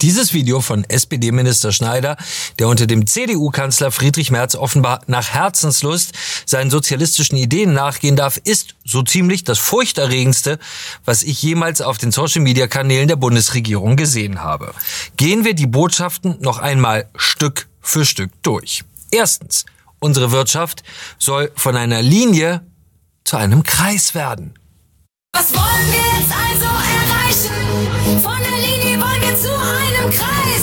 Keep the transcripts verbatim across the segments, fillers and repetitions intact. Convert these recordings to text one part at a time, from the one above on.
Dieses Video von S P D-Minister Schneider, der unter dem C D U-Kanzler Friedrich Merz offenbar nach Herzenslust seinen sozialistischen Ideen nachgehen darf, ist so ziemlich das furchterregendste, was ich jemals auf den Social-Media-Kanälen der Bundesregierung gesehen habe. Gehen wir die Botschaften noch einmal Stück für Stück durch. Erstens, unsere Wirtschaft soll von einer Linie zu einem Kreis werden. Was wollen wir jetzt also erreichen? Von der Linie wollen wir zu einem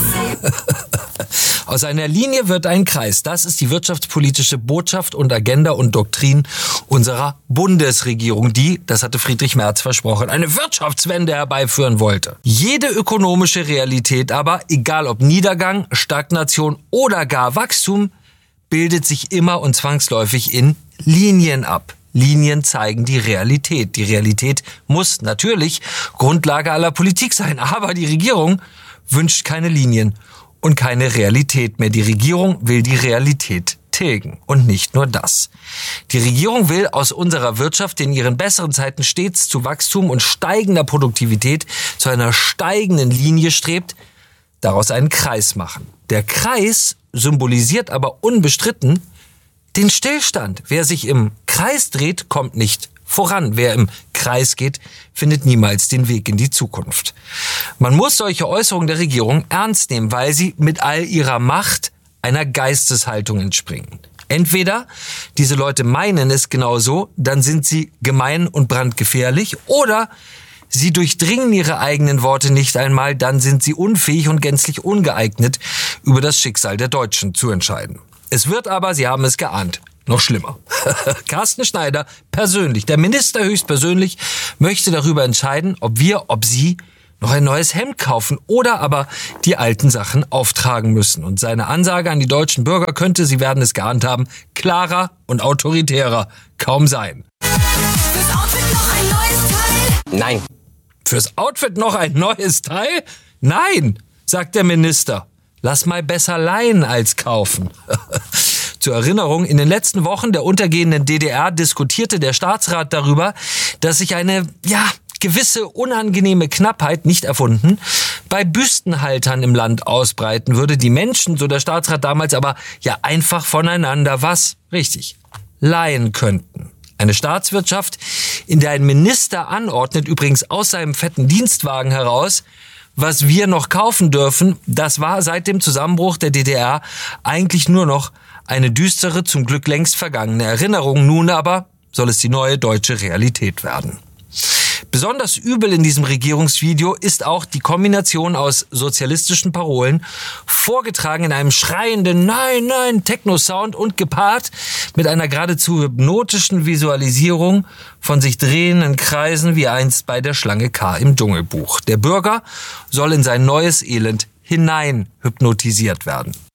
Kreis. Aus einer Linie wird ein Kreis. Das ist die wirtschaftspolitische Botschaft und Agenda und Doktrin unserer Bundesregierung, die, das hatte Friedrich Merz versprochen, eine Wirtschaftswende herbeiführen wollte. Jede ökonomische Realität aber, egal ob Niedergang, Stagnation oder gar Wachstum, bildet sich immer und zwangsläufig in Linien ab. Linien zeigen die Realität. Die Realität muss natürlich Grundlage aller Politik sein. Aber die Regierung wünscht keine Linien und keine Realität mehr. Die Regierung will die Realität tilgen. Und nicht nur das. Die Regierung will aus unserer Wirtschaft in ihren besseren Zeiten stets zu Wachstum und steigender Produktivität zu einer steigenden Linie strebt, daraus einen Kreis machen. Der Kreis symbolisiert aber unbestritten den Stillstand. Wer sich im Kreis dreht, kommt nicht voran. Wer im Kreis geht, findet niemals den Weg in die Zukunft. Man muss solche Äußerungen der Regierung ernst nehmen, weil sie mit all ihrer Macht einer Geisteshaltung entspringen. Entweder diese Leute meinen es genauso, dann sind sie gemein und brandgefährlich, oder sie durchdringen ihre eigenen Worte nicht einmal, dann sind sie unfähig und gänzlich ungeeignet, über das Schicksal der Deutschen zu entscheiden. Es wird aber, Sie haben es geahnt, noch schlimmer. Carsten Schneider persönlich, der Minister höchstpersönlich, möchte darüber entscheiden, ob wir, ob Sie noch ein neues Hemd kaufen oder aber die alten Sachen auftragen müssen. Und seine Ansage an die deutschen Bürger könnte, Sie werden es geahnt haben, klarer und autoritärer kaum sein. Fürs Outfit noch ein neues Teil? Nein. Fürs Outfit noch ein neues Teil? Nein, sagt der Minister. Lass mal besser leihen als kaufen. Zur Erinnerung, in den letzten Wochen der untergehenden D D R diskutierte der Staatsrat darüber, dass sich eine, ja, gewisse unangenehme Knappheit, nicht erfunden, bei Büstenhaltern im Land ausbreiten würde. Die Menschen, so der Staatsrat damals, aber ja einfach voneinander was, richtig, leihen könnten. Eine Staatswirtschaft, in der ein Minister anordnet, übrigens aus seinem fetten Dienstwagen heraus, was wir noch kaufen dürfen, das war seit dem Zusammenbruch der D D R eigentlich nur noch eine düstere, zum Glück längst vergangene Erinnerung. Nun aber soll es die neue deutsche Realität werden. Besonders übel in diesem Regierungsvideo ist auch die Kombination aus sozialistischen Parolen, vorgetragen in einem schreienden Nein, Nein Techno-Sound und gepaart mit einer geradezu hypnotischen Visualisierung von sich drehenden Kreisen wie einst bei der Schlange K im Dschungelbuch. Der Bürger soll in sein neues Elend hinein hypnotisiert werden.